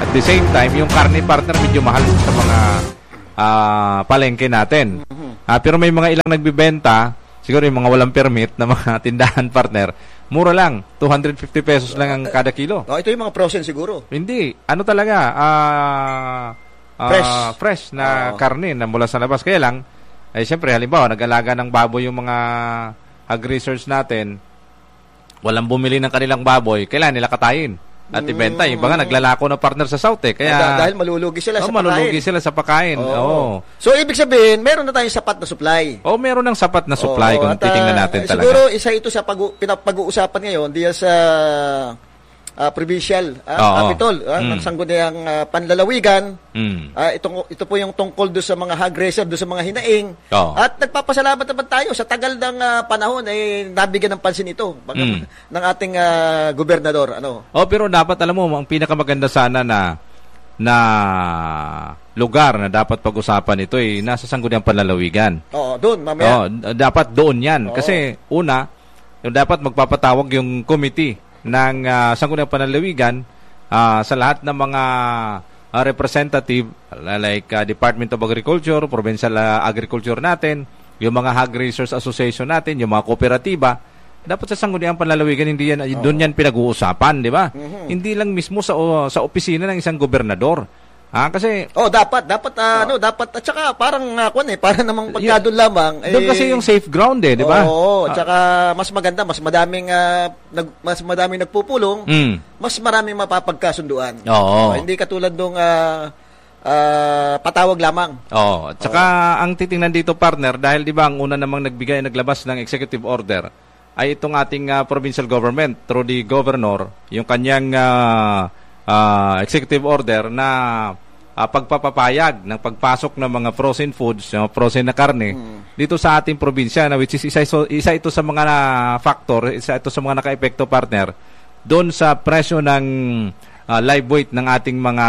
At the same time, yung karne partner medyo mahal sa mga palengke natin. Pero may mga ilang nagbibenta, siguro yung mga walang permit na mga tindahan partner, mura lang, 250 pesos lang ang kada kilo. Ito yung mga frozen siguro. Hindi, ano talaga, fresh na karne na mula sa labas. Kaya lang, siyempre, halimbawa, nag-alaga ng baboy yung mga ag-research natin, walang bumili ng kanilang baboy, kailangan nila katayin at ibenta. Iba nga, naglalako na partner sa South Kaya, dahil malulugi sila sa pagkain. Malulugi sila sa pagkain. So, ibig sabihin, meron na tayong sapat na supply. Meron ng sapat na supply kung titingnan natin talaga. Siguro, isa ito sa pag-uusapan ngayon diyan sa provincial capital ng sangguniang panlalawigan. Ito po yung tungkol do sa mga hog racer, do sa mga hinaing. At nagpapasalamat naman tayo sa tagal ng panahon nabigyan ng pansin ito ng ating gobernador. Pero dapat alam mo, ang pinakamaganda sana na lugar na dapat pag-usapan ito nasa sangguniang panlalawigan. Doon mamaya. Dapat doon 'yan kasi una, dapat magpapatawag yung committee ng sangguniang panlalawigan sa lahat ng mga representative like Department of Agriculture, Provincial Agriculture natin, yung mga Hog Raisers Association natin, yung mga kooperatiba. Dapat sa sangguniang panlalawigan hindi yan doon yan pinag-uusapan, di ba? Hindi lang mismo sa opisina ng isang gobernador. Kasi dapat at saka parang para namang pagka doon lamang doon kasi yung safe ground di ba? At saka mas maganda, mas madaming nagpupulong, mas maraming mapapagkasunduan. Hindi katulad nung patawag lamang. At saka ang titingnan dito partner, dahil di ba ang una namang naglabas ng executive order ay itong ating provincial government through the governor, yung kanyang executive order na pagpapapayag ng pagpasok ng mga frozen foods, frozen na karne dito sa ating probinsya, which is isa ito sa mga factor, isa ito sa mga naka-epekto partner doon sa presyo ng live weight ng ating mga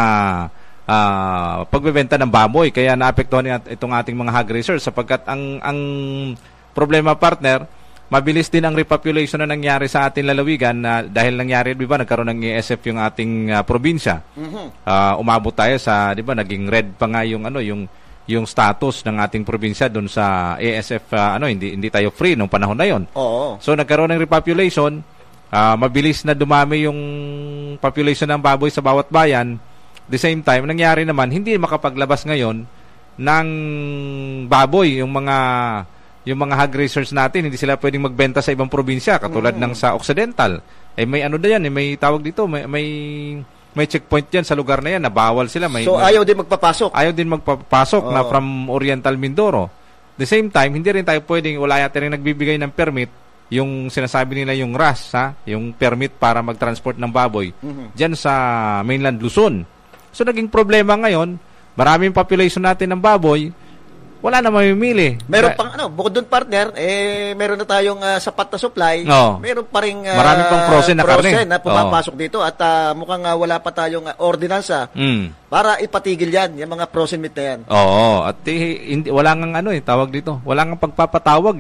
pagbebenta ng baboy. Kaya naapektuhan itong ating mga hog raisers sapagkat ang problema partner, mabilis din ang repopulation na nangyari sa ating lalawigan dahil nangyari, di ba, nagkaroon ng ESF yung ating probinsya. Umabot tayo sa, di ba, naging red pa nga yung status ng ating probinsya doon sa ESF, hindi tayo free nung panahon na yon. So nagkaroon ng repopulation, mabilis na dumami yung population ng baboy sa bawat bayan. The same time, nangyari naman, hindi makapaglabas ngayon ng baboy yung mga hog raisers natin, hindi sila pwedeng magbenta sa ibang probinsya katulad ng sa Occidental. May may tawag dito, may checkpoint yan sa lugar na yan na bawal sila. Ayaw din magpapasok. Na from Oriental Mindoro. The same time, hindi rin tayo pwedeng, wala yata rin nagbibigay ng permit, yung sinasabi nila yung RAS, yung permit para mag-transport ng baboy dyan sa mainland Luzon. So naging problema ngayon, maraming population natin ng baboy, wala na mamimili. Meron pang bukod doon partner, meron na tayong sapat na supply. Meron pa ring marami pang frozen na karne na pumapasok dito at mukhang wala pa tayong ordinansa para ipatigil yan, yung mga frozen meat na yan. At wala nang tawag dito. Wala nang pagpapatawag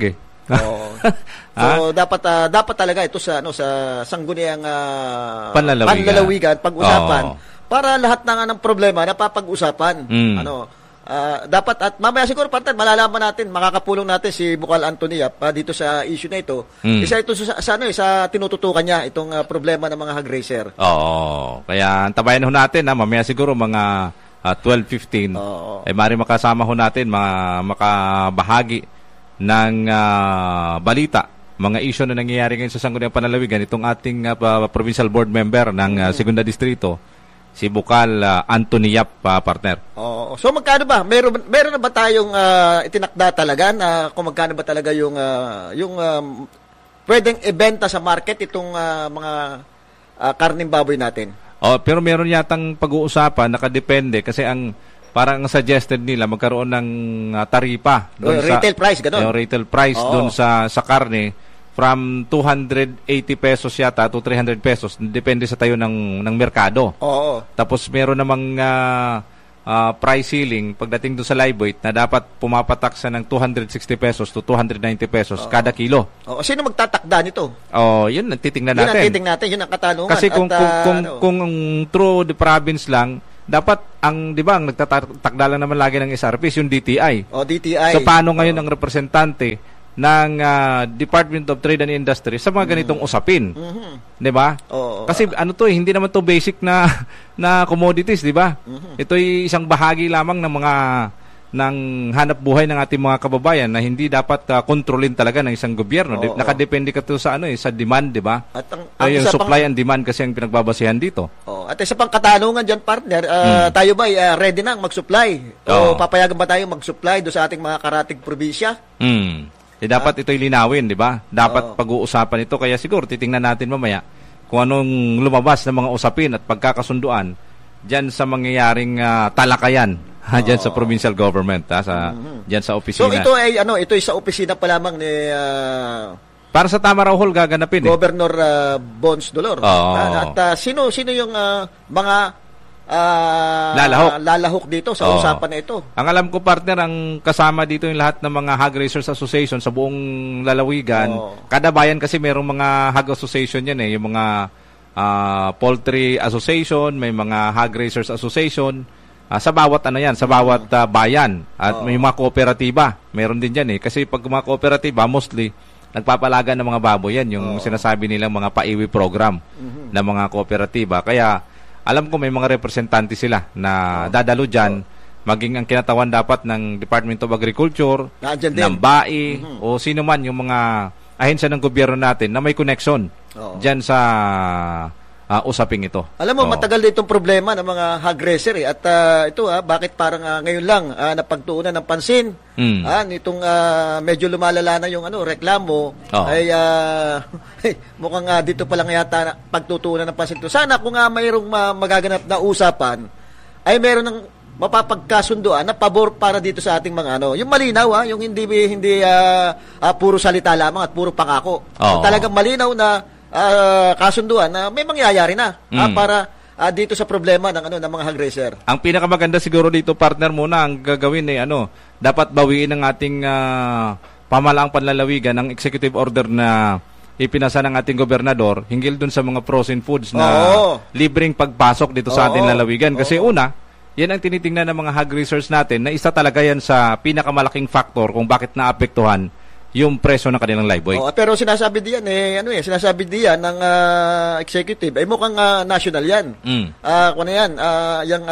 So dapat talaga ito sa sangguniang panlalawigan pag-usapan para lahat ng problema napapag-usapan. Dapat at mamaya siguro partner malalaman natin, makakapulong natin si Bukal Anthony dito sa issue na ito. Isa ito sa tinututukan niya itong problema ng mga hog racer. Kaya antabayan ho natin mamaya siguro mga 12:15 mari makasama ho natin makabahagi ng balita, mga issue na nangyayari ngayon sa sangguniang panlalawigan itong ating provincial board member ng Segunda Distrito, si Bukal Anthony Yap, partner. So magkano ba? Meron na ba tayong itinakda talaga na kung magkano ba talaga yung pwedeng ibenta sa market itong mga karning baboy natin? Pero meron yatang pag-uusapan, nakadepende kasi parang suggested nila magkaroon ng taripa doon retail price, gano'n. Yung retail price doon sa karne from 280 pesos yata to 300 pesos. Depende sa tayo ng merkado. Oo. Tapos meron namang price ceiling pagdating doon sa live weight na dapat pumapatak sa ng 260 pesos to 290 pesos kada kilo. Sino magtatakda nito? Yun ang titingnan natin. Yun ang titingnan natin, yun ang katanungan. Kasi kung through the province lang, dapat ang, di ba, ang nagtatakda lang naman lagi ng SRPs, yung DTI. DTI. So, paano ngayon ang representante ng Department of Trade and Industry sa mga ganitong usapin? Di ba? Kasi hindi naman to basic na commodities, di ba? Ito'y isang bahagi lamang ng hanap buhay ng ating mga kababayan na hindi dapat kontrolin talaga ng isang gobyerno. Nakadepende ka to sa sa demand, di ba? At yung supply and demand kasi ang pinagbabasehan dito. At isa pang katanungan diyan, partner, tayo ba ready na mag-supply? O papayagan ba tayo mag-supply do sa ating mga karatig probinsya? Dapat ito'y linawin, di ba? Dapat pag-uusapan ito. Kaya siguro titingnan natin mamaya kung anong lumabas ng mga usapin at pagkakasunduan diyan sa mangyayaring talakayan diyan sa provincial government, diyan sa opisina. So ito ay ito ay sa opisina pa lamang ni para sa Tama raw hall gaganapin Governor Bons Dolor. At sino yung mga lalahok dito sa usapan na ito? Ang alam ko, partner, ang kasama dito yung lahat ng mga Hog Raisers Association sa buong lalawigan. Kada bayan kasi mayroong mga Hog Association yan yung mga Poultry Association, may mga Hog Raisers Association. Sa bawat sa bawat bayan. At may mga kooperatiba. Meron din dyan Kasi pag mga kooperatiba, mostly, nagpapalaga ng mga baboy yan. Yung sinasabi nilang mga paiwi program ng mga kooperatiba. Kaya, alam ko may mga representante sila na dadalo dyan, maging ang kinatawan dapat ng Department of Agriculture, ng BAI, o sino man yung mga ahensya ng gobyerno natin na may connection dyan sa usaping ito. Alam mo, matagal na itong problema ng mga hog raiser at ito bakit parang ngayon lang napagtuunan ng pansin nitong medyo lumalala na yung reklamo ay mukhang dito pa lang yata pagtutuunan ng pansin to. Sana kung mayroong magaganap na usapan ay meron ng mapapagkasunduan na pabor para dito sa ating mga yung malinaw yung hindi puro salita lamang at puro pangako. Talagang malinaw na kasunduan na may mangyayari na para dito sa problema ng mga hog raiser. Ang pinakamaganda siguro dito, partner, muna ang gagawin dapat bawiin ng ating pamalaang panlalawigan ng executive order na ipinasa ng ating gobernador hinggil dun sa mga frozen foods na libreng pagpasok dito sa ating lalawigan. Kasi yan ang tinitingnan ng mga hog raisers natin na isa talaga yan sa pinakamalaking factor kung bakit naapektuhan yung presyo ng kanilang live weight. Pero sinasabi diyan sinasabi diyan ng executive ay mukhang national yan. Kung ano yan, yung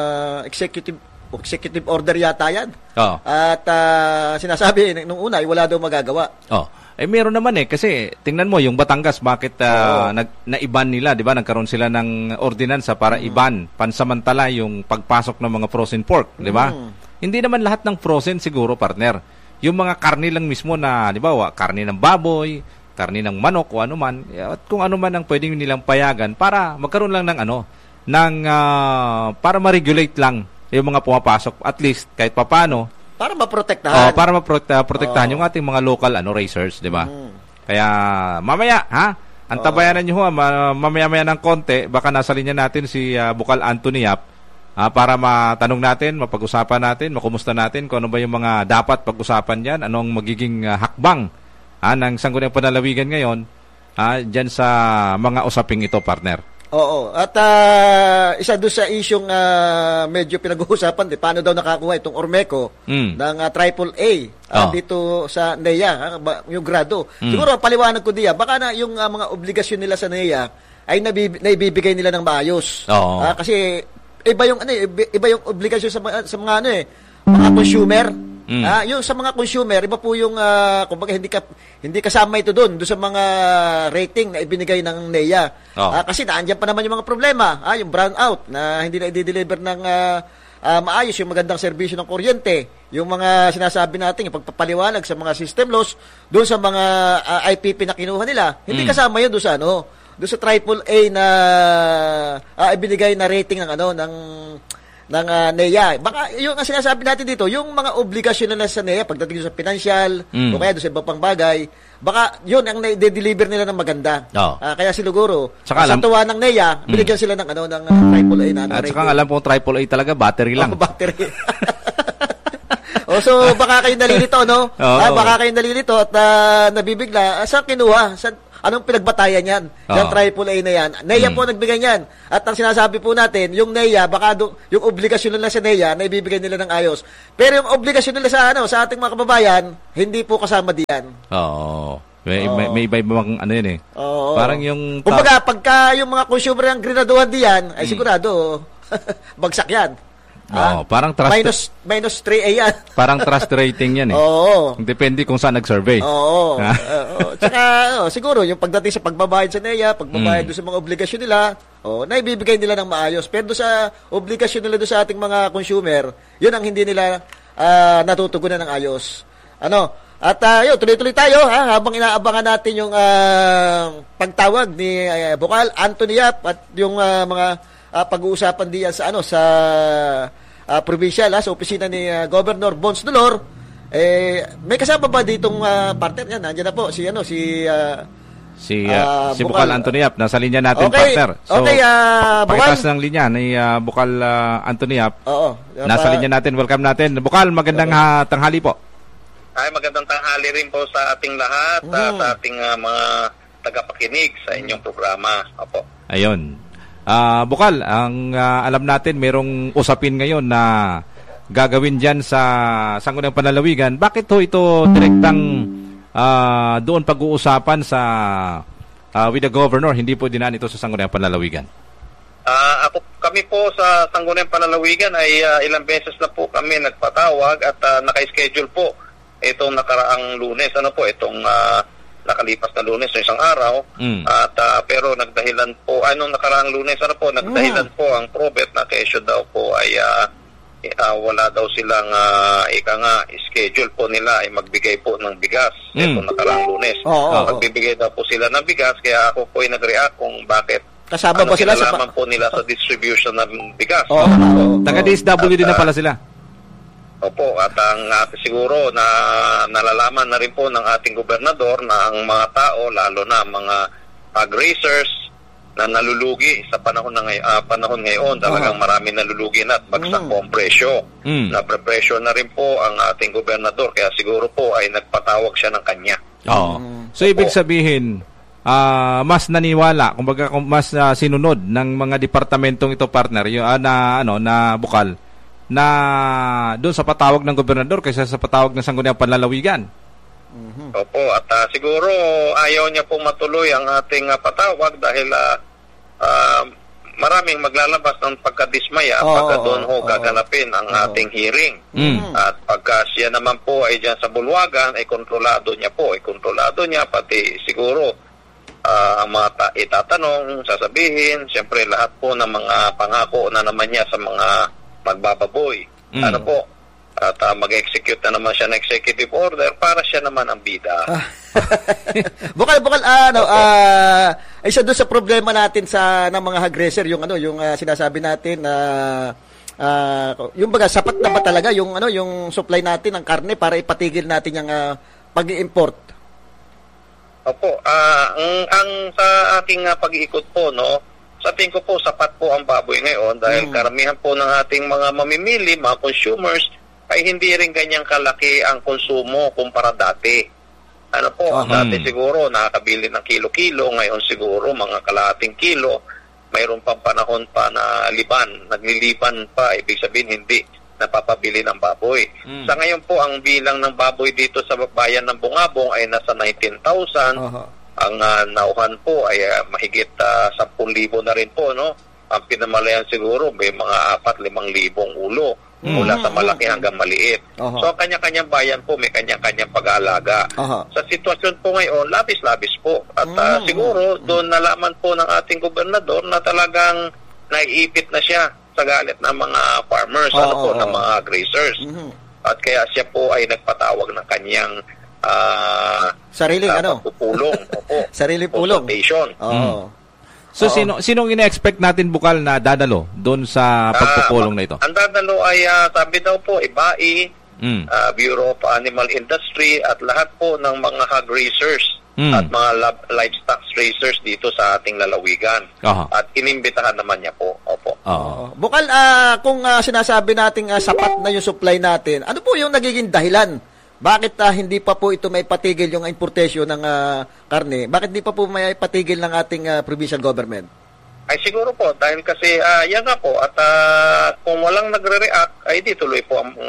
executive order yata yan. At sinasabi nung una ay wala daw magagawa. Meron naman kasi tingnan mo yung Batangas bakit naiban nila, 'di ba? Nagkaroon sila ng ordinansa para iban pansamantala yung pagpasok ng mga frozen pork, 'di ba? Hindi naman lahat ng frozen siguro, partner. Yung mga karne lang mismo na, di ba, karne ng baboy, karne ng manok o ano man, at kung ano man ang pwedeng nilang payagan para magkaroon lang ng para ma-regulate lang yung mga pumapasok at least kahit papano para maprotektahan. Para maprotektahan yung ating mga local racers, di ba? Kaya mamaya, antabayanan niyo mamaya-maya ng konti, baka nasa linya natin si Bukal Anthony Yap. Para matanong natin, mapag-usapan natin, makumusta natin kung ano ba yung mga dapat pag-usapan dyan, anong magiging hakbang ng Sangguniang Panlalawigan ngayon dyan sa mga usaping ito, partner. At isa doon sa isyong medyo pinag-uusapan, paano daw nakakuha itong Ormeco ng AAA dito sa NEA, yung grado. Siguro, paliwanag ko diya, baka na yung mga obligasyon nila sa NEA ay naibibigay nila ng maayos. Kasi iba yung obligasyon sa mga mga consumer. Yung sa mga consumer, iba po yung kumbaga hindi kasama ito doon sa mga rating na ibinigay ng NEA. Kasi naandiyan pa naman yung mga problema, yung brownout na hindi na i-deliver ng maayos yung magandang serbisyo ng kuryente, yung mga sinasabi natin, yung pagpapaliwanag sa mga system loss doon sa mga IPP na kinuha nila. Hindi kasama yun doon sa doon sa AAA na ibinigay na rating ng NEA. Baka yung sinasabi natin dito, yung mga obligasyon na sa NEA pagdating sa financial o kaya doon sa iba pang bagay, baka yun ang de-deliver nila ng maganda. Kaya siguro, sa tuwa ng NEA, binigyan sila ng ng AAA na At saka alam pong AAA talaga, battery lang. Battery. So baka kayo nalilito, no? Baka kayo nalilito at nabibigla. Saan kinuha? Anong pinagbatayan yan? Yung AAA na yan. NEA po nagbigay yan. At ang sinasabi po natin, yung NEA, baka yung obligasyon nila sa NEA na ibibigay nila ng ayos. Pero yung obligasyon nila sa ating mga kababayan, hindi po kasama diyan. May iba-ibang yan eh. Parang yung... Kumbaga, pagka yung mga consumer ang grinaduhan diyan, ay sigurado, bagsak yan. Parang trust... Minus 3A yan. Parang trust rating yan eh. Depende kung saan nag-survey. Tsaka, siguro, yung pagdating sa pagbabayad sa NEA, pagbabayad doon sa mga obligasyon nila, naibibigay nila ng maayos. Pero doon sa obligasyon nila doon sa ating mga consumer, yun ang hindi nila natutugunan ng ayos. At tuloy-tuloy tayo habang inaabangan natin yung pagtawag ni Bukal, Anthony Yap at yung mga pag-uusapan diyan sa provincial sa opisina ni Governor Bons Dolor. May kasama ba ditong partner yan? Nandiyan na po si Bukal Anthony Yap, nasa linya natin, partner. So, pakitas ng linya ni Bukal Anthony Yap. Nasa linya natin, welcome natin. Bukal, magandang tanghali po. Ay, magandang tanghali rin po sa ating lahat, sa ating mga tagapakinig sa inyong programa. Opo. Ayun. Bukal, ang alam natin, merong usapin ngayon na gagawin dyan sa Sangguniang Panlalawigan. Bakit ho ito direktang doon pag-uusapan with the governor, hindi po dinaan ito sa Sangguniang Panlalawigan? Kami po sa Sangguniang Panlalawigan ay ilang beses na po kami nagpatawag at naka-schedule po itong nakaraang Lunes. Itong nakalipas na Lunes o isang araw. At pero nagdahilan po nung nakaraang Lunes nagdahilan po ang Probet na kesyo daw po ay wala daw silang schedule po nila ay magbigay po ng bigas itong nakaraang Lunes. Magbibigay daw po sila ng bigas, kaya ako po ay nag-react kung bakit kasama ba sila sa po nila sa distribution ng bigas. Taga-DSWD na pala sila. Opo, at ang siguro na nalalaman na rin po ng ating gobernador na ang mga tao, lalo na mga ag-racers na nalulugi sa panahon ngayon, talagang marami nalulugi na at bagsak po ang presyo. Naprepresyo na rin po ang ating gobernador, kaya siguro po ay nagpatawag siya ng kanya. So ibig sabihin, mas naniwala, kumbaga mas sinunod ng mga departamentong ito, partner, yung na Bukal, na doon sa patawag ng gobernador kaysa sa patawag ng Sangguniang Panlalawigan. Opo, at siguro ayaw niya po matuloy ang ating patawag dahil maraming maglalabas ng pagkadismaya pagka doon gaganapin ang ating hearing. At pagka siya naman po ay dyan sa bulwagan, ay kontrolado niya, pati siguro ang mga itatanong, sasabihin, siyempre lahat po ng mga pangako na naman niya sa mga magbababoy. At mag-execute na naman siya ng executive order para siya naman ang bida. Bukal, isa doon sa problema natin ng mga hag-racer, yung sinasabi natin na yung baga sapat na ba talaga yung supply natin ng karne para ipatigil natin yung pag-i-import? Opo, ang sa aking pag-iikot po, sa tingin ko po, sapat po ang baboy ngayon dahil karamihan po ng ating mga mamimili, mga consumers, ay hindi rin ganyang kalaki ang konsumo kumpara dati. Dati siguro nakakabili ng kilo-kilo, ngayon siguro mga kalahating kilo, mayroon pang panahon pa na nagliliban pa, ibig sabihin hindi napapabili ng baboy. Sa ngayon po, ang bilang ng baboy dito sa bayan ng Bungabong ay nasa 19,000. Ang nauhan po ay mahigit 10,000 na rin po, Ang pinamalayan siguro may mga 4,000-5,000 ulo mula sa malaki hanggang maliit. So kanya-kanyang bayan po may kanya-kanyang pag-aalaga. Sa sitwasyon po ngayon, labis-labis po. At siguro doon nalaman po ng ating gobernador na talagang naiipit na siya sa galit ng mga farmers, ng mga grazers. At kaya siya po ay nagpatawag ng kanyang sariling pagpupulong. Sariling pulong. So sinong ina-expect natin, Bukal, na dadalo doon sa pagpupulong na ito? Ang dadalo ay sabi daw po, Ibai, Bureau of Animal Industry at lahat po ng mga hog raisers at mga livestock raisers dito sa ating lalawigan. At inimbitahan naman niya po. Opo. Bukal, kung sinasabi nating sapat na yung supply natin, ano po yung nagiging dahilan? Bakit hindi pa po ito may patigil yung importasyon ng karne? Bakit di pa po may patigil ng ating provincial government? Ay siguro po, dahil kasi yan nga po, at kung walang nagre-react, ay di tuloy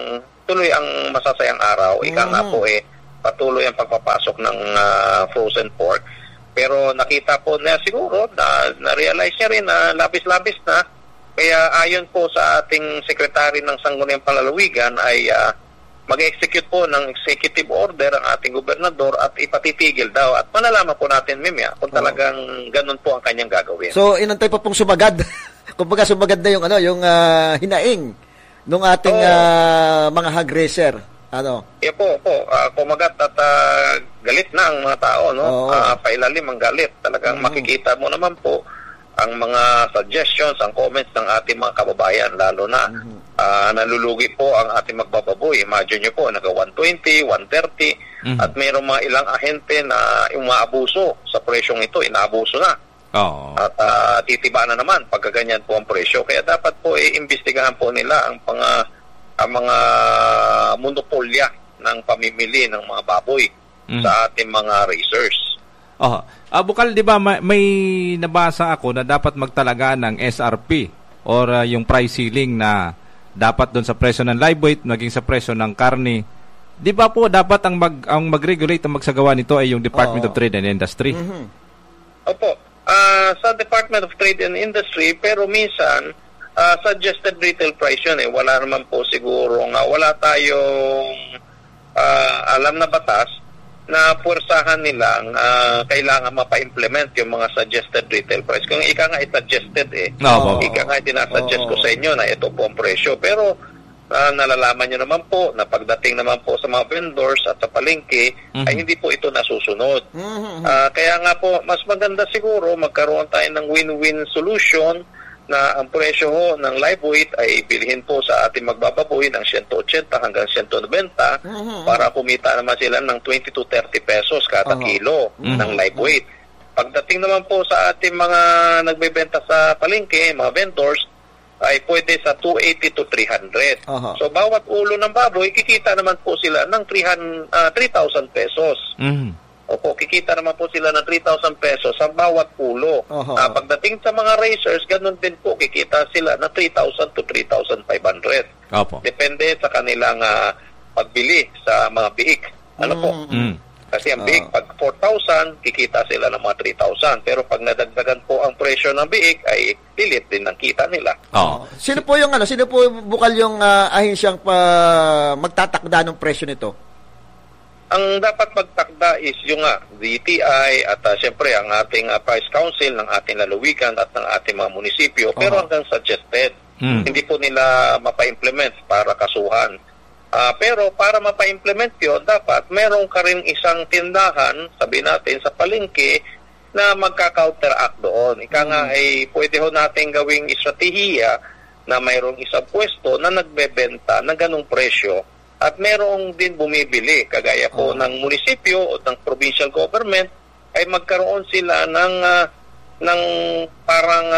ang masasayang araw. Ika nga po patuloy ang pagpapasok ng frozen pork. Pero nakita po na siguro, na-realize niya rin na labis-labis na. Kaya ayon po sa ating Secretary ng Sangguniang Palalawigan ay mag-execute po ng executive order ang ating gobernador at ipatitigil daw. At malalaman po natin, Mimya, kung talagang ganun po ang kanyang gagawin. So, inantay pa pong sumagad. Kumbaga sumagad na yung hinaing ng ating mga hog raiser. Po. Kumagat at galit na ang mga tao, no? Pailalim ang galit. Talagang makikita mo naman po ang mga suggestions, ang comments ng ating mga kababayan, lalo na nalulugi po ang ating magbababoy. Imagine nyo po, naga 120, 130, at mayroong mga ilang ahente na umaabuso sa presyong ito, inaabuso na. At titiba na naman pagkaganyan po ang presyo. Kaya dapat po iimbestigahan po nila ang mga monopolya ng pamimili ng mga baboy sa ating mga raisers. Bukal, di ba may nabasa ako na dapat magtalaga ng SRP or yung price ceiling na dapat doon sa presyo ng live weight naging sa presyo ng karne. Di ba po dapat ang mag-regulate, ang magsagawa nito ay yung Department of Trade and Industry? Opo. Sa Department of Trade and Industry, pero minsan suggested retail price yun Wala naman po siguro wala tayong alam na batas na puwersahan nilang kailangan mapa-implement yung mga suggested retail price. Kung ika nga suggested ika nga dinasuggest ko sa inyo na ito po ang presyo. Pero nalalaman nyo naman po na pagdating naman po sa mga vendors at sa palengke ay hindi po ito nasusunod. Kaya nga po, mas maganda siguro magkaroon tayo ng win-win solution na ang presyo ho ng live weight ay bilhin po sa ating magbababoy ng 180 hanggang 190 para kumita naman sila ng 20 to 30 pesos kada kilo ng live weight. Pagdating naman po sa ating mga nagbebenta sa palengke, mga vendors, ay pwede sa 280 to 300. So bawat ulo ng baboy, kikita naman po sila ng 3,000 pesos. Opo, kikita naman po sila ng 3,000 pesos sa bawat ulo. Pagdating sa mga racers, ganun din po, kikita sila ng 3,000 to 3,500. Depende sa kanilang pagbili sa mga biik. Kasi ang biik, pag 4,000, kikita sila ng mga 3,000. Pero pag nadagdagan po ang presyo ng biik, ay pilit din ang kita nila. Sino po bukal yung ahensyang magtatakda ng presyo nito? Ang dapat magtakda is yung DTI at siyempre ang ating Price Council ng ating lalawigan at ng ating mga munisipyo. Pero hanggang suggested. Hindi po nila mapa-implement para kasuhan. Pero para mapa-implement yun, dapat meron ka rin isang tindahan, sabi natin, sa palengke na magka-counteract doon. Ika nga ay pwede ho natin gawing estratehiya na mayroong isang pwesto na nagbebenta ng ganong presyo. At merong din bumibili, kagaya po ng munisipyo o ng provincial government, ay magkaroon sila ng parang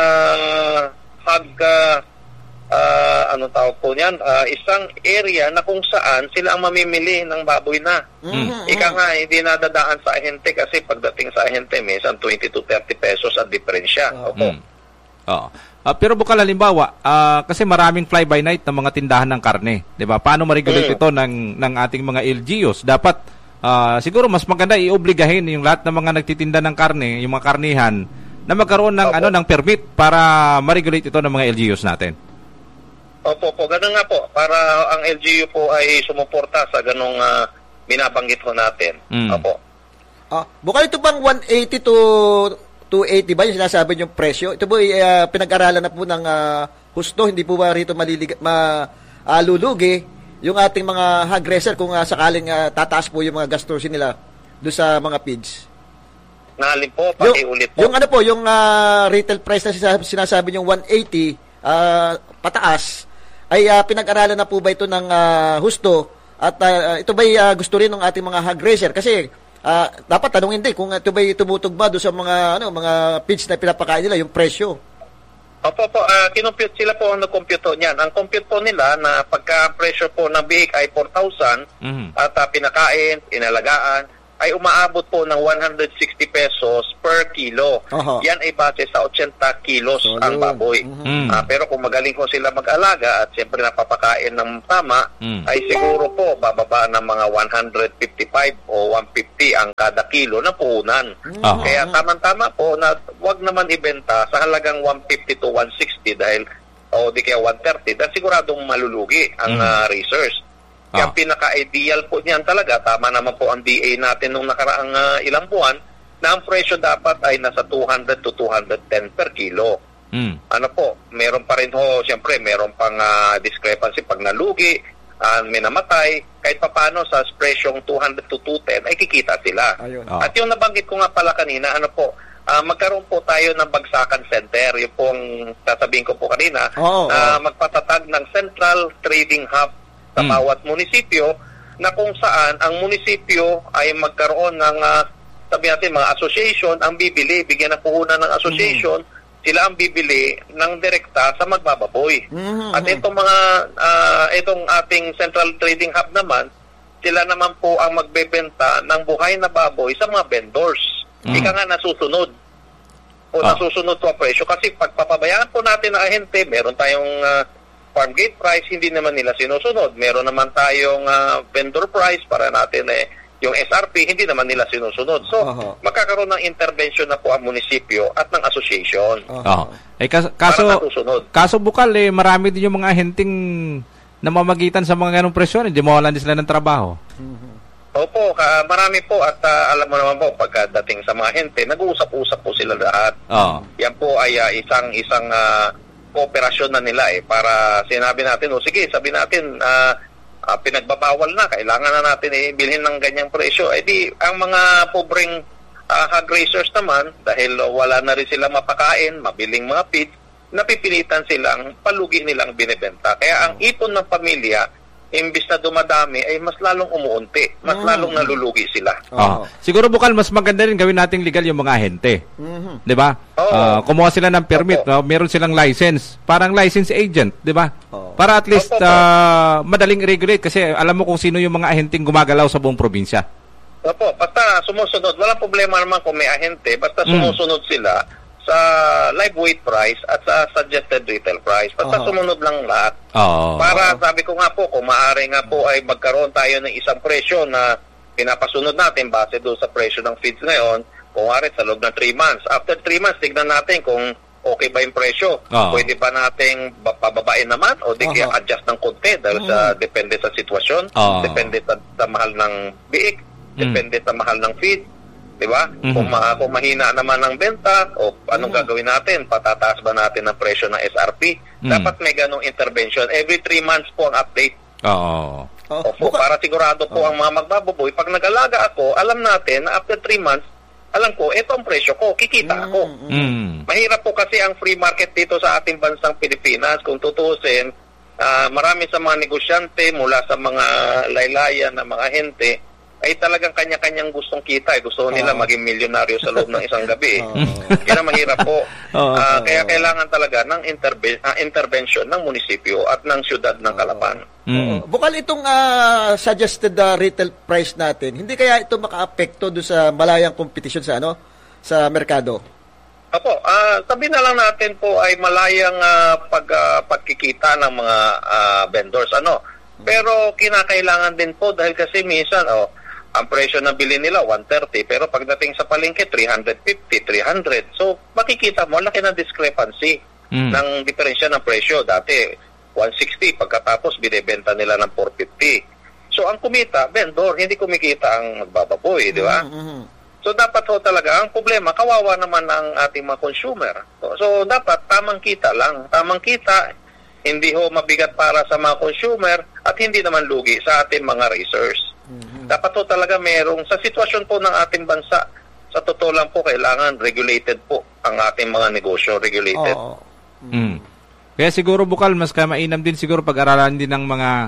anong tawag po niyan, isang area na kung saan sila ang mamimili ng baboy na. Ika nga, hindi nadadaan sa ahente kasi pagdating sa ahente, minsan 20 to 30 pesos ang diferensya. Pero bukal halimbawa, kasi maraming fly-by-night ng mga tindahan ng karne, 'di ba? Paano ma-regulate ito ng ating mga LGUs? Dapat siguro mas maganda iobligahin yung lahat ng mga nagtitinda ng karne, yung mga karnihan, na magkaroon ng ng permit para ma-regulate ito ng mga LGUs natin. Opo, ganun nga po, para ang LGU po ay sumuporta sa ganung binabanggit ho natin. Opo. Bukal ito bang 180 to 280 ba yung sinasabi niyong presyo? Ito po pinag-aralan na po ng husto, hindi po ba rito malulugi yung ating mga hog raiser kung sakaling tataas po yung mga gastusin nila doon sa mga feeds? Nalin po, ulit po. Yung yung retail price na sinasabi niyong 180 pataas, ay pinag-aralan na po ba ito ng husto At ito ba'y gusto rin ng ating mga hog raiser? Kasi dapat tanungin din kung ito ba'y tumutugma doon sa mga feeds na pinapakain nila, yung presyo. Opo po, kinumpute sila po ang nag-compute niyan. Ang compute po nila na pagka pressure po ng biik ay 4,000 at pinakain, inalagaan, ay umaabot po ng 160 pesos per kilo. Yan ay base sa 80 kilos ang baboy. Pero kung magaling ko sila mag-alaga at siyempre napapakain ng tama, ay siguro po bababa ng mga 155 o 150 ang kada kilo na puhunan. Kaya tama-tama po na wag naman ibenta sa halagang 150 to 160 dahil o di kaya 130 dahil siguradong malulugi ang racers. Kaya pinaka-ideal po niyan talaga, tama naman po ang DA natin nung nakaraang ilang buwan, na ang presyo dapat ay nasa 200 to 210 per kilo. Ano po, meron pa rin ho, siyempre, meron pang discrepancy pag nalugi, may namatay, kahit papano sa presyong 200 to 210 ay kikita sila. At yung nabanggit ko nga pala kanina, ano po, magkaroon po tayo ng bagsakan center, yung pong sasabihin ko po kanina, magpatatag ng Central Trading Hub sa bawat munisipyo na kung saan ang munisipyo ay magkaroon ng sabi natin mga association ang bibili, bigyan ng puhunan ng association, sila ang bibili ng direkta sa magbababoy. At itong mga itong ating Central Trading Hub naman, sila naman po ang magbebenta ng buhay na baboy sa mga vendors. Ika nga nasusunod o nasusunod to ang presyo kasi pagpapabayaan po natin na ahente, meron tayong farm gate price, hindi naman nila sinusunod. Meron naman tayong vendor price para natin yung SRP, hindi naman nila sinusunod. So, magkakaroon ng intervention na po ang munisipyo at ng association. Kaso bukal, marami din yung mga ahenting namamagitan sa mga ganong presyon. Hindi mawalan din sila ng trabaho. Opo, marami po at alam mo naman po, pagdating sa mga ahente, nag-uusap-usap po sila lahat. Yan po ay isang kooperasyon na nila para sinabi natin, sige, sabi natin pinagbabawal na, kailangan na natin bilhin ng ganyang presyo. Di ang mga pobreng hog raisers naman, dahil wala na rin sila mapakain, mabiling mga feed, napipilitan silang palugi nilang binibenta. Kaya ang ipon ng pamilya, imbis na dumadami, ay mas lalong umuunti. Mas lalong nalulugi sila. Siguro bukal, mas maganda rin gawin nating legal yung mga ahente. Di ba? Kumuha sila ng permit. Meron silang license. Parang license agent. Di ba? Para at least madaling regulate kasi alam mo kung sino yung mga ahenteng gumagalaw sa buong probinsya. Opo, basta sumusunod. Walang problema naman kung may ahente. Basta sumusunod sila sa live weight price at sa suggested retail price. Basta sumunod lang lahat. Para sabi ko nga po, kung maaari nga po ay magkaroon tayo ng isang presyo na pinapasunod natin base doon sa presyo ng feeds ngayon, kung maaari sa loob ng 3 months. After 3 months, tignan natin kung okay ba yung presyo. Pwede ba nating pababain naman o di kaya adjust ng konti dahil depende sa sitwasyon, depende sa mahal ng biik, depende sa mahal ng feed. Diba? Kung mahina naman ang benta, o anong gagawin natin? Patataas ba natin ang presyo ng SRP? Dapat may ganong intervention. Every 3 months po ang update. Para sigurado po ang mga magbababoy. Pag nag-alaga ako, alam natin na after 3 months, alam ko, ito ang presyo ko, kikita ako. Mahirap po kasi ang free market dito sa ating bansang Pilipinas. Kung tutuusin, marami sa mga negosyante mula sa mga laylayan na mga ahente, ay talagang kanya-kanyang gustong kita. Gusto nila maging milyonaryo sa loob ng isang gabi. Kaya mahirap po. Kaya kailangan talaga ng intervention ng munisipyo at ng syudad ng Calapan. Bukal itong suggested retail price natin, hindi kaya ito maka-apekto doon sa malayang kompetisyon sa merkado? Opo, sabi na lang natin po ay malayang pagkikita ng mga vendors. Pero kinakailangan din po dahil kasi minsan ang presyo na bili nila 130 pero pagdating sa palengke 350, 300. So makikita mo laki ng discrepancy ng diferensya ng presyo. Dati 160 pagkatapos binebenta nila ng 450. So ang kumita vendor, hindi kumikita ang magbababoy, di ba? So dapat talaga ang problema kawawa naman ang ating mga consumer. So dapat tamang kita lang, tamang kita, hindi mabigat para sa mga consumer at hindi naman lugi sa ating mga racers. Dapat talaga merong, sa sitwasyon po ng ating bansa, sa totoo lang po, kailangan regulated po ang ating mga negosyo, regulated. Kaya siguro bukal, mas mainam din siguro pag-aralan din ng mga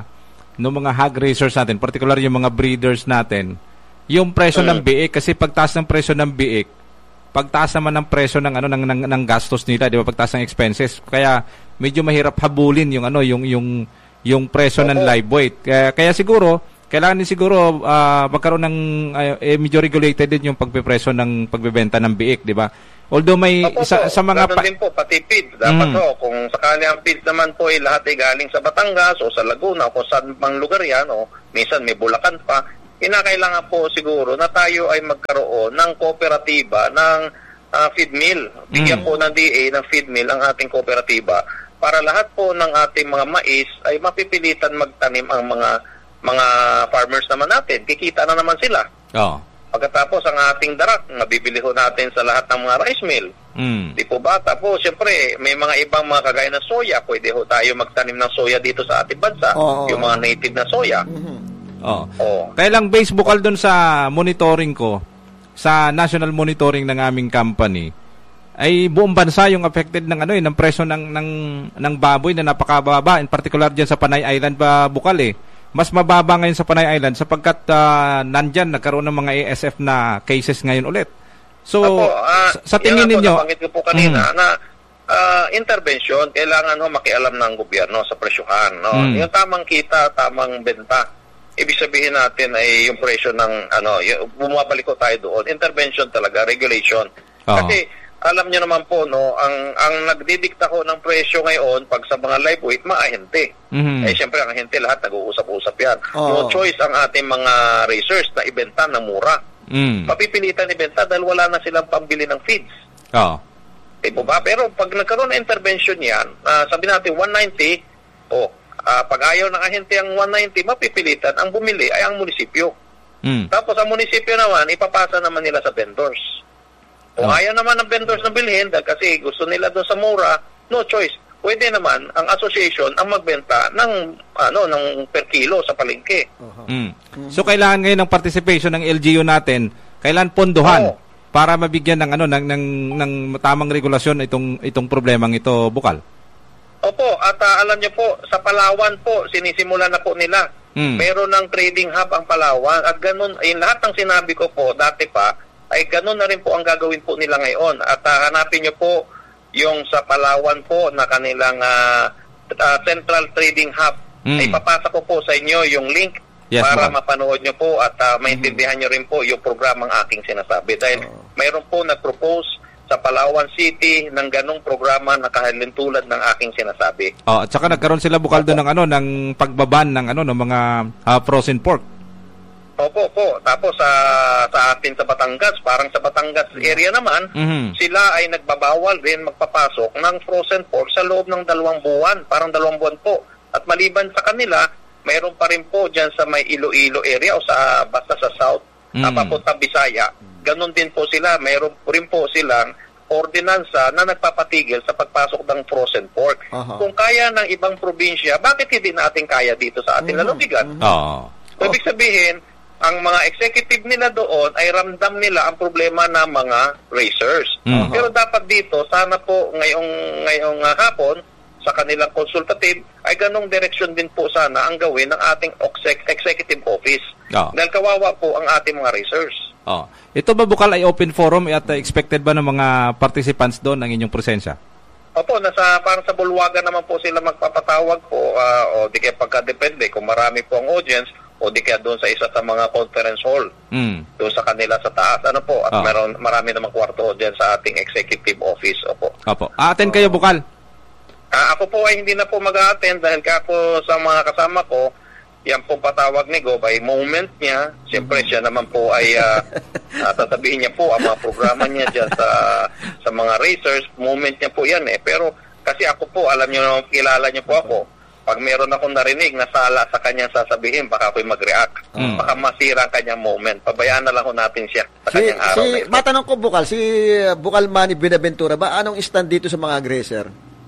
ng mga hog racers natin, particular yung mga breeders natin, yung presyo ng biik, kasi pagtaas ng presyo ng biik, pagtaas naman ng presyo ng ng gastos nila, di ba, pagtaas ng expenses, kaya medyo mahirap habulin yung presyo ng live weight. Kaya siguro kailangan din siguro magkaroon ng medyo regulated din yung pagpepresyo ng pagbebenta ng biik, di ba? Although may sa mga din po pati feed dapat kung sakali ang feed naman po ay lahat ay galing sa Batangas o sa Laguna o saan mang lugar yan o minsan may Bulacan pa, kinakailangan po siguro na tayo ay magkaroon ng kooperatiba ng feed mill. Bigyan po ng DA ng feed mill ang ating kooperatiba para lahat po ng ating mga mais ay mapipilitan magtanim ang mga farmers naman natin. Kikita na naman sila. Pagkatapos ang ating darak, mabibili ho natin sa lahat ng mga rice mill. Di po ba? Tapos, siyempre, may mga ibang mga kagaya ng soya. Pwede ho tayo magtanim ng soya dito sa ating bansa. Yung mga native na soya. Kaya lang base bukal doon sa monitoring ko, sa national monitoring ng aming company, ay buong bansa yung affected ng ng presyo ng baboy na napakababa, in particular diyan sa Panay Island bukal mas mababa ngayon sa Panay Island sapagkat nandyan nagkaroon ng mga ASF na cases ngayon ulit. So sa tingin ninyo, nabanggit ko po kanina na intervention, kailangan makialam ng gobyerno sa presyohan, no? Yung tamang kita, tamang benta. Ibig sabihin natin ay yung presyo ng bumabalik ko tayo doon. Intervention talaga, regulation. Kasi alam niyo naman po, no, ang nagdidikta ko ng presyo ngayon pag sa mga live weight, maahente. Siyempre ang ahente lahat nag-uusap-usap yan. No choice ang ating mga racers na ibenta na mura. Papipilitan ibenta dahil wala na silang pambili ng feeds. Diba ba? Pero pag nagkaroon ng intervention yan, sabi natin 190, pag ayaw ng ahente ang 190, mapipilitan. Ang bumili ay ang munisipyo. Tapos ang munisipyo naman, ipapasa naman nila sa vendors. Kung ayaw naman ng vendors na bilhin dahil kasi gusto nila doon sa mura, no choice. Pwede naman ang association ang magbenta ng per kilo sa palengke. So kailangan ngayon ng participation ng LGU natin, kailangan pondohan para mabigyan ng tamang regulasyon itong problemang ito, Bukal. Opo, at alam niyo po, sa Palawan po sinisimulan na po nila. Meron ng trading hub ang Palawan at ganun, lahat ng sinabi ko po dati pa ay ganun na rin po ang gagawin po nila ngayon. At hanapin nyo po yung sa Palawan po na kanilang Central Trading Hub. Ay papasa ko po sa inyo yung link para mapanood nyo po at maintindihan nyo rin po yung programang aking sinasabi. Dahil mayroon po nag-propose sa Palawan City ng ganung programa na kahalintulad ng aking sinasabi. At saka nagkaroon sila, Bukal, doon ng pagbaban ng mga frozen pork. Opo. Tapos sa atin sa Batangas, parang sa Batangas area naman, sila ay nagbabawal din magpapasok ng frozen pork sa loob ng 2 buwan. Parang 2 buwan po. At maliban sa kanila, mayroon pa rin po dyan sa may Iloilo area o basta sa South, papunta Bisaya. Ganon din po sila. Mayroon rin po silang ordinansa na nagpapatigil sa pagpasok ng frozen pork. Kung kaya ng ibang probinsya, bakit hindi natin kaya dito sa ating lalawigan? Ibig sabihin, ang mga executive nila doon ay ramdam nila ang problema ng mga racers. Pero dapat dito, sana po ngayong hapon, sa kanilang consultative, ay ganong direksyon din po sana ang gawin ng ating executive office. Dahil kawawa po ang ating mga racers. Ito ba, Bukal, ay open forum at expected ba ng mga participants doon ang inyong presensya? Opo, parang sa bulwagan naman po sila magpapatawag po, o di kaya pagka-depende kung marami po ang audience, o di kaya doon sa isa sa mga conference hall, doon sa kanila sa taas. At marami namang kwarto dyan sa ating executive office. Opo. Attend kayo, Bukal? Ako po ay hindi na po mag-attend dahil kako sa mga kasama ko, yan pong patawag ni Gob ay moment niya. Siyempre siya naman po ay tatabihin niya po ang mga programa niya dyan sa mga racers. Moment niya po yan Pero kasi ako po, alam niyo naman, kilala niyo po ako. Pag meron akong narinig na sala sa kanyang sasabihin, baka ako'y mag-react. Baka masira ang kanyang moment. Pabayaan na lang ko natin siya sa kanyang araw. Matanong ko, Bukal, si Bukal Manny Buenaventura ba, anong stand dito sa mga aggressor?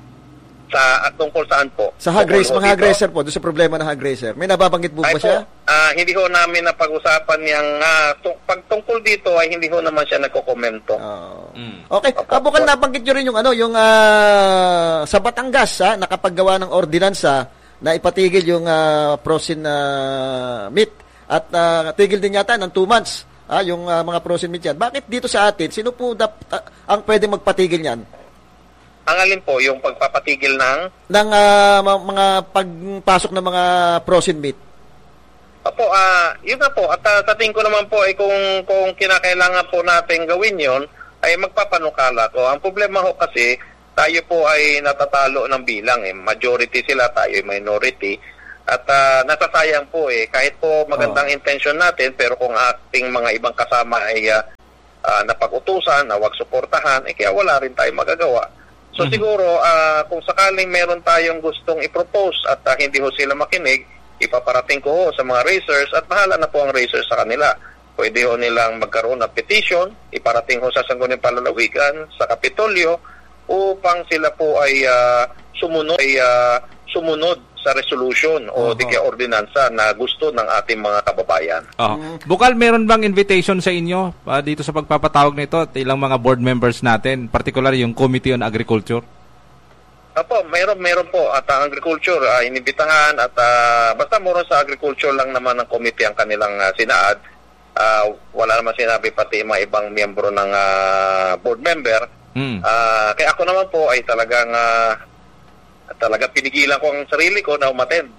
At tungkol saan po? Sa mga aggressor po, doon sa problema ng aggressor. May nababanggit po ba siya? Hindi ho namin napag-usapan niyang pagtungkol dito ay hindi ho naman siya nagkokomento. Okay. Bukal, nabanggit niyo rin yung sa Batangas, nakapaggawa ng ordinansa na ipatigil yung frozen meat at tigil din yata ng 2 months yung mga frozen meat yan. Bakit dito sa atin, sino po ang pwede magpatigil niyan? Ang alin po, yung pagpapatigil ng mga pagpasok ng mga frozen meat? Opo, yun na po. At sa tingin ko naman po, kung kinakailangan po natin gawin yon ay magpapanukala ko. Ang problema ho kasi, tayo po ay natatalo ng bilang. Majority sila, tayo ay minority. At nasasayang po kahit po magandang intention natin, pero kung ating mga ibang kasama ay napag-utusan, na wag suportahan, kaya wala rin tayo magagawa. So siguro, kung sakaling meron tayong gustong i-propose at hindi ho sila makinig, ipaparating ko ho sa mga racers at bahala na po ang racers sa kanila. Pwede ho nilang magkaroon ng petition, iparating ho sa Sangguniang Palalawigan, sa Kapitolyo, upang sila po ay sumunod sa resolution o di kaya ordinansa na gusto ng ating mga kababayan. Bukal, meron bang invitation sa inyo dito sa pagpapatawag nito at ilang mga board members natin, particular yung Committee on Agriculture? Opo, meron po at ang agriculture inibitahan at basta moro sa agriculture lang naman ng committee ang kanilang sinaad. Wala naman sinabi pati mga ibang miyembro ng board member. Kaya ako naman po ay talagang pinigilan ko ang sarili ko na umattend.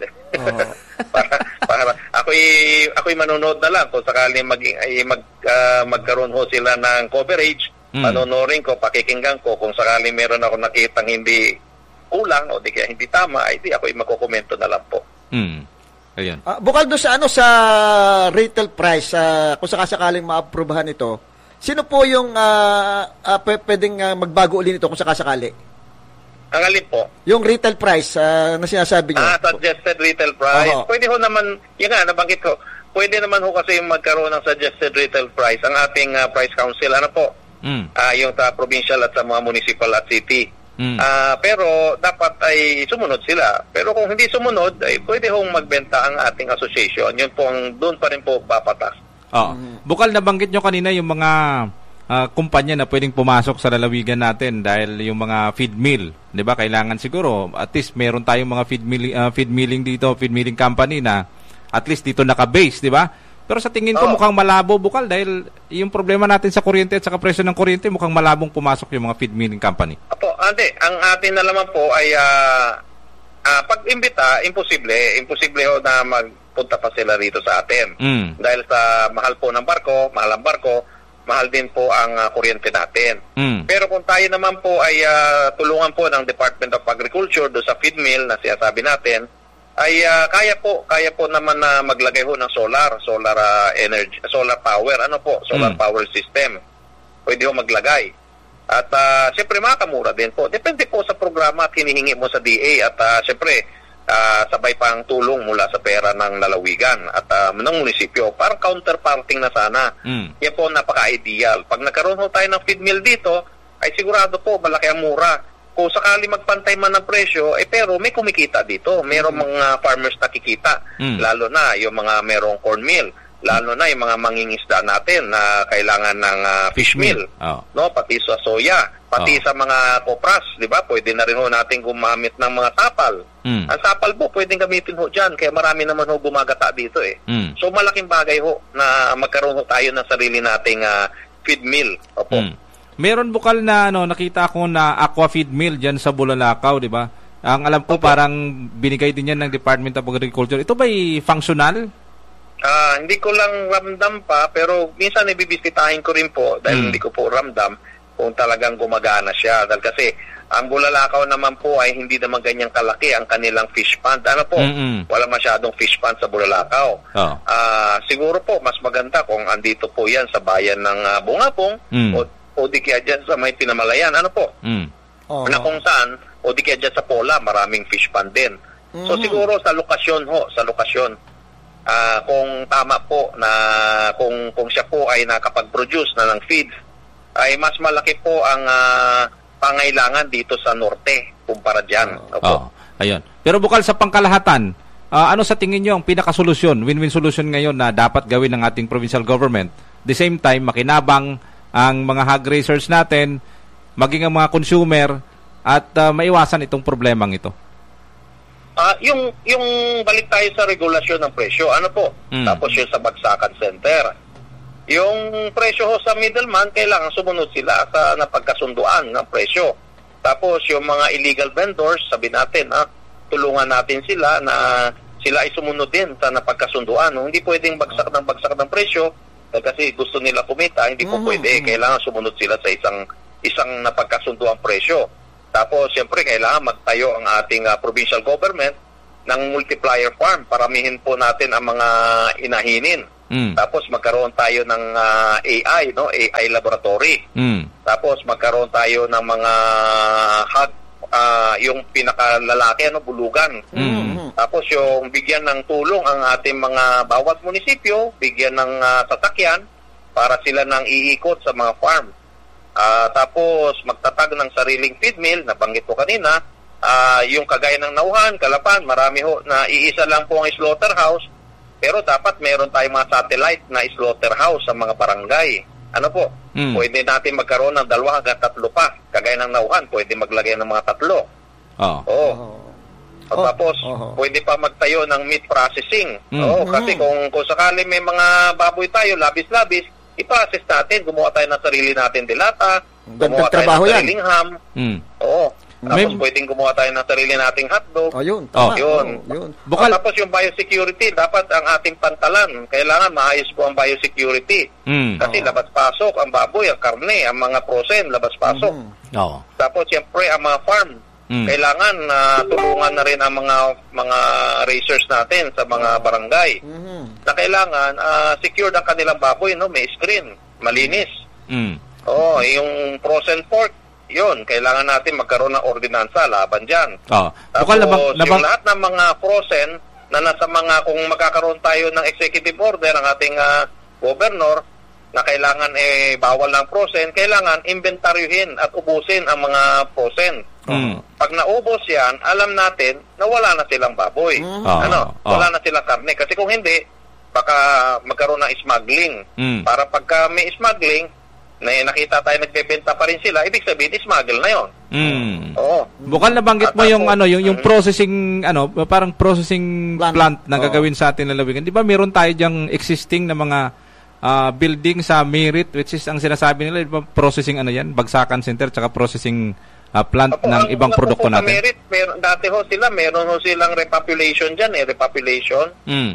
para ako'y manonood na lang kung sakaling magkaroon ho sila ng coverage. Panonorin ko, pakikinggan ko kung sakaling meron ako nakitang hindi kulang o di kaya hindi tama, ay di ako magkokomento na lang po. Ayan. Bukal doon sa sa retail price, kung sakasakaling maaprubahan ito, sino po yung pwedeng magbago ulit ito kung sakasakali? Ang alin po? Yung retail price na sinasabi niyo. Suggested retail price. Pwede ho naman, yun nga, nabanggit ko, pwede naman ho kasi magkaroon ng suggested retail price. Ang ating price council, ano po? Yung sa provincial at sa mga municipal at city. Pero dapat ay sumunod sila. Pero kung hindi sumunod, ay pwede hong magbenta ang ating association. Yun po, doon pa rin po papatas. Bukal, nabanggit nyo kanina yung mga kumpanya na pwedeng pumasok sa lalawigan natin dahil yung mga feed mill, 'di ba? Kailangan siguro at least meron tayong mga feed milling company na at least dito naka-base, 'di ba? Pero sa tingin ko mukhang malabo, Bukal, dahil yung problema natin sa kuryente at sa presyo ng kuryente, mukhang malabong pumasok yung mga feed milling company. Apo, ang atin na naman po ay pag-imbita, imposible ho na magpunta pa sila rito sa atin. Dahil sa mahal po ng barko, mahal din po ang kuryente natin. Pero kung tayo naman po ay tulungan po ng Department of Agriculture do sa feed mill na sinasabi natin, ay kaya po naman na maglagay ho ng solar energy, solar power, solar power system. Pwede ho maglagay. At siyempre makakamura din po. Depende po sa programa at hinihingi mo sa DA at siyempre sabay pa ang tulong mula sa pera ng lalawigan at ng munisipyo. Parang counterparting na sana. Yan po napaka-ideal. Pag nagkaroon ho tayo ng feed mill dito, ay sigurado po malaki ang mura. Kung sakali magpantay man ng presyo, pero may kumikita dito. Merong mga farmers na kikita. Lalo na yung mga merong corn mill. Lalo na yung mga mangingisda natin na kailangan ng fish meal. No? Pati sa soya. Pati sa mga kopras. Diba? Pwede na rin ho natin gumamit ng mga sapal. Ang sapal po, pwedeng gamitin ho dyan. Kaya marami naman ho gumagata dito So malaking bagay ho na magkaroon ho tayo ng sarili nating feed mill. Opo. Meron, Bukal, na nakita ko na aqua feed mill diyan sa Bulalakaw, 'di ba? Ang alam ko parang binigay din yan ng Department of Agriculture. Ito ba'y functional? Hindi ko lang ramdam pa, pero minsan ibibisitahin ko rin po dahil hindi ko po ramdam kung talagang gumagana siya. Dahil kasi ang Bulalakaw naman po ay hindi naman ganyang kalaki ang kanilang fish pond. Wala masyadong fish pond sa Bulalakaw. Siguro po mas maganda kung andito po yan sa bayan ng Bungabong o di kaya dyan sa may Pinamalayan, na kung saan, o di kaya dyan sa Pola, maraming fish pond din. So siguro sa lokasyon. Kung tama po na kung siya po ay nakapag-produce na ng feeds, ay mas malaki po ang pangailangan dito sa norte kumpara dyan. Ayun. Pero Bukal, sa pangkalahatan, ano sa tingin nyo ang pinakasolusyon, win-win solution ngayon na dapat gawin ng ating provincial government? The same time, makinabang ang mga hog raisers natin, maging ang mga consumer, at maiwasan itong problemang ito? yung balik tayo sa regulasyon ng presyo. Ano po? Tapos yung sa Bagsakan Center. Yung presyo ho sa middleman, kailangan sumunod sila sa napagkasunduan ng presyo. Tapos yung mga illegal vendors, sabi natin, tulungan natin sila na sila ay sumunod din sa napagkasunduan. Hindi pwedeng bagsak ng presyo kasi gusto nila kumita, hindi po pwede. Kailangan sumunod sila sa isang napagkasunduan presyo. Tapos, siyempre, kailangan magtayo ang ating provincial government ng multiplier farm. Paramihin po natin ang mga inahinin. Tapos, magkaroon tayo ng AI, no? AI laboratory. Tapos, magkaroon tayo ng mga hog, yung pinakalalaki, bulugan. Tapos, yung bigyan ng tulong ang ating mga bawat munisipyo, bigyan ng sasakyan para sila nang iikot sa mga farm. Tapos magtatag ng sariling feed mill, nabanggit ko kanina, yung kagaya ng Nauhan, Kalapan, marami ho, na iisa lang po ang slaughterhouse, pero dapat meron tayong mga satellite na slaughterhouse sa mga barangay. Ano po? Pwede natin magkaroon ng 2 hanggang 3 pa. Kagaya ng Nauhan, pwede maglagay ng mga 3. Tapos, pwede pa magtayo ng meat processing. Kasi kung sakali may mga baboy tayo, labis-labis, i-process natin, gumawa tayo ng sarili natin dilata, gumawa tayo ng sariling ham. Tapos pwedeng gumawa tayo ng sarili nating hotdog. Yun, tama. Yun. Tapos yung biosecurity, dapat ang ating pantalan, kailangan maayos po ang biosecurity. Kasi labas-pasok ang baboy, ang karne, ang mga frozen, labas-pasok. Tapos siyempre ang mga farm, kailangan tulungan na rin ang mga racers natin sa mga barangay na kailangan secured ang kanilang baboy, may screen, malinis. Yung frozen pork, yun, kailangan natin magkaroon ng ordinansa laban dyan. Tapos yung lahat ng mga frozen na nasa mga, kung magkakaroon tayo ng executive order ang ating governor na kailangan bawal ng frozen, kailangan inventaryuhin at ubusin ang mga frozen. Pag naubos yan, alam natin na wala na silang baboy. Wala na silang karne. Kasi kung hindi, baka magkaroon ng smuggling. Para pagka may smuggling, na nakita tayo nagbebenta pa rin sila, ibig sabihin, smuggle na yon. Bukal nabanggit mo yung yung processing parang processing plant na gagawin sa atin lalawigan. Di ba meron tayo diyang existing na mga building sa Merit, which is ang sinasabi nila, diba, processing Bagsakan Center tsaka processing plant ng ibang produkto natin. Merit, dati meron silang repopulation dyan, repopulation.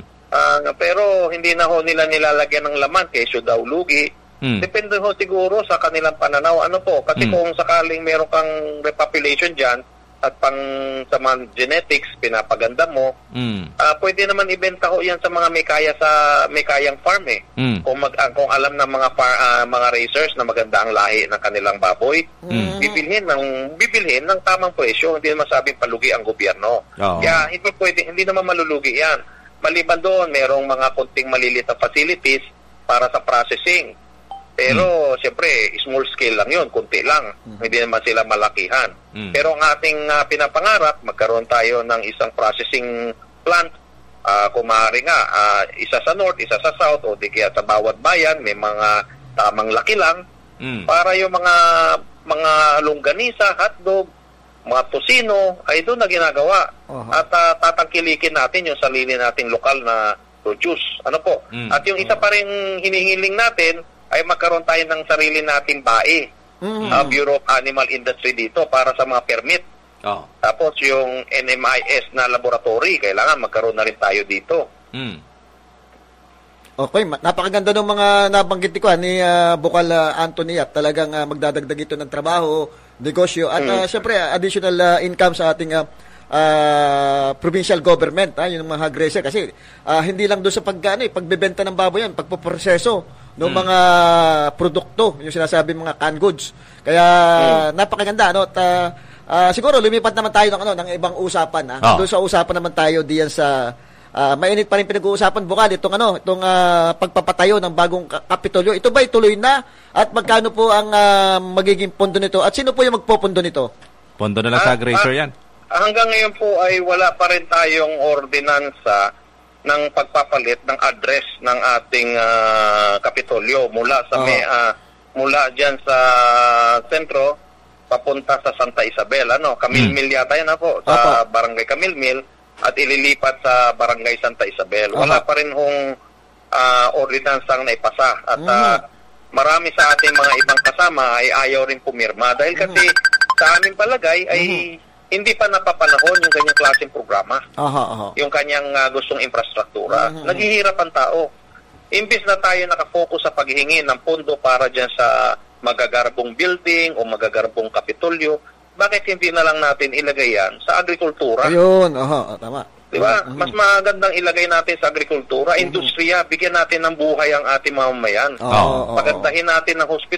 Pero hindi na nila nilalagyan ng laman kesyo daw lugi. Depende siguro sa kanilang pananaw. Kasi kung sakaling meron kang repopulation dyan at pang sa mga genetics, pinapaganda mo, pwede naman ibenta yan sa mga may kayang farm Kung alam ng mga racers na maganda ang lahi ng kanilang baboy, bibilhin ng tamang presyo, hindi naman sabing palugi ang gobyerno. Kaya hindi naman malulugi yan. Maliban doon, merong mga konting maliliit na facilities para sa processing. Pero, siyempre, small scale lang yun, kunti lang. Hindi naman sila malakihan. Pero ang ating pinapangarap, magkaroon tayo ng isang processing plant. Kung maaari nga, isa sa north, isa sa south, o di kaya sa bawat bayan, may mga tamang laki lang. Para yung mga longganisa, hotdog, mga tosino, ay doon na ginagawa. At tatangkilikin natin yung sarili nating lokal na produce. At yung isa pa rin hinihiling natin, ay magkaroon tayo ng sarili nating BAI, Bureau of Animal Industry dito para sa mga permit. Tapos yung NMIS na laboratory, kailangan magkaroon na rin tayo dito. Okay, napakaganda ng mga nabanggit ko ni Bukal Anthony at talagang magdadagdag ito ng trabaho, negosyo at syempre additional income sa ating provincial government, yung mga aggressor kasi hindi lang doon sa pagbebenta ng baboy yan, pagpoproseso ng mga produkto, yung sinasabi mga canned goods. Kaya napakaganda siguro lumipat naman tayo ng ibang usapan doon sa usapan naman tayo diyan sa mainit pa rin pinag-uusapan Bukal itong pagpapatayo ng bagong Kapitolyo. Ito ba ituloy na at magkano po ang magiging pondo nito at sino po yung magpopondo nito? Pondo na lang sa aggressor yan. Hanggang ngayon po ay wala pa rin tayong ordinansa ng pagpapalit ng address ng ating Kapitolyo mula mula diyan sa sentro papunta sa Santa Isabel. Camilmil yata yan po sa Barangay Camilmil at ililipat sa Barangay Santa Isabel. Wala pa rin hong ordinansang naipasa at marami sa ating mga ibang kasama ay ayaw rin pumirma dahil kasi sa aming palagay ay hindi pa napapanahon yung kanyang klaseng programa. Yung kanyang gustong infrastruktura. Naghihirap ang tao. Imbis na tayo nakafocus sa paghihingi ng pondo para dyan sa magagarbong building o magagarbong kapitolyo, bakit hindi na lang natin ilagay yan sa agrikultura? Ayun, tama. Diba? Mas magandang ilagay natin sa agrikultura, industriya, bigyan natin ng buhay ang ating mamamayan. Pagandahin natin ng hospital.